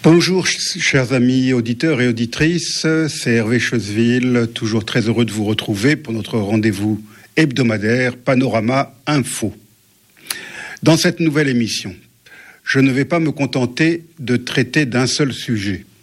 Bonjour chers amis auditeurs et auditrices, c'est Hervé Choseville, toujours très heureux de vous retrouver pour notre rendez-vous hebdomadaire Panorama Info. Dans cette nouvelle émission, je ne vais pas me contenter de traiter d'un seul sujet.